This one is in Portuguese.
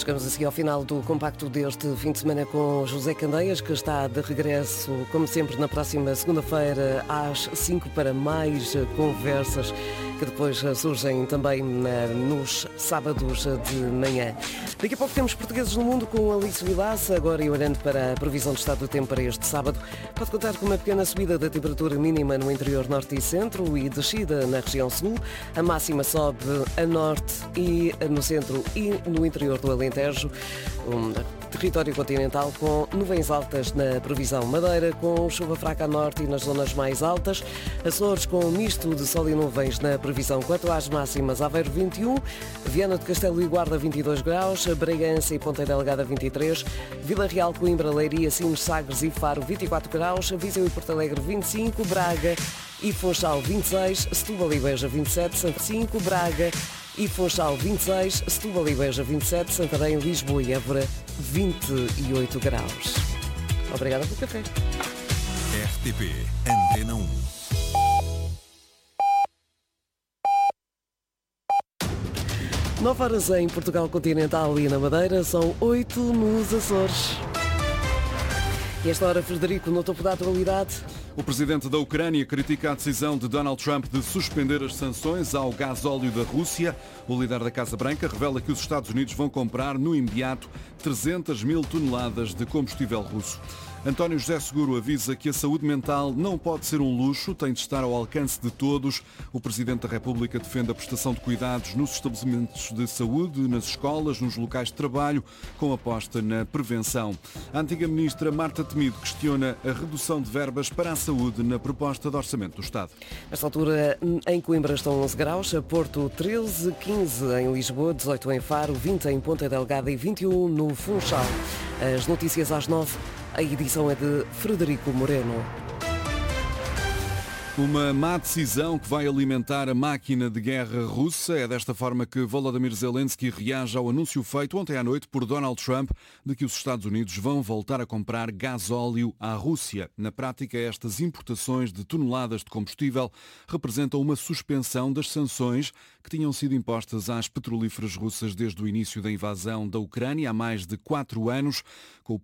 Chegamos assim ao final do compacto deste fim de semana com José Candeias, que está de regresso, como sempre, na próxima segunda-feira às 5 para mais conversas que depois surgem também nos sábados de manhã. Daqui a pouco temos Portugueses no Mundo com Alice Vilaça, agora e olhando para a previsão do estado do tempo para este sábado. Pode contar com uma pequena subida da temperatura mínima no interior norte e centro e descida na região sul. A máxima sobe a norte e no centro e no interior do Alentejo. Território continental com nuvens altas na previsão. Madeira com chuva fraca a norte e nas zonas mais altas. Açores com misto de sol e nuvens na previsão. Quanto às máximas, Aveiro 21, Viana do Castelo e Guarda 22 graus, Bragança e Ponta Delgada 23, Vila Real, Coimbra, Leiria, Sines, Sagres e Faro 24 graus, Viseu e Porto Alegre 25, Braga e Funchal 26, Setúbal e Beja 27, Santo 5, Braga e Funchal 26, Setúbal e Beja 27, Santarém, Lisboa e Évora 28 graus. Obrigada pelo café. RTP Antena 1. Nove horas em Portugal continental e na Madeira, são 8 nos Açores. E esta hora, Frederico, no topo da atualidade. O presidente da Ucrânia critica a decisão de Donald Trump de suspender as sanções ao gasóleo da Rússia. O líder da Casa Branca revela que os Estados Unidos vão comprar no imediato 300 mil toneladas de combustível russo. António José Seguro avisa que a saúde mental não pode ser um luxo, tem de estar ao alcance de todos. O Presidente da República defende a prestação de cuidados nos estabelecimentos de saúde, nas escolas, nos locais de trabalho, com aposta na prevenção. A antiga Ministra Marta Temido questiona a redução de verbas para a saúde na proposta de orçamento do Estado. Nesta altura, em Coimbra estão 11 graus, a Porto 13, 15 em Lisboa, 18 em Faro, 20 em Ponta Delgada e 21 no Funchal. As notícias às 9. A edição é de Frederico Moreno. Uma má decisão que vai alimentar a máquina de guerra russa. É desta forma que Volodymyr Zelensky reage ao anúncio feito ontem à noite por Donald Trump de que os Estados Unidos vão voltar a comprar gasóleo à Rússia. Na prática, estas importações de toneladas de combustível representam uma suspensão das sanções que tinham sido impostas às petrolíferas russas desde o início da invasão da Ucrânia há mais de 4 anos. Com o